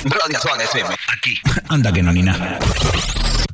Radio Swag FM. Aquí. Anda que no ni nada.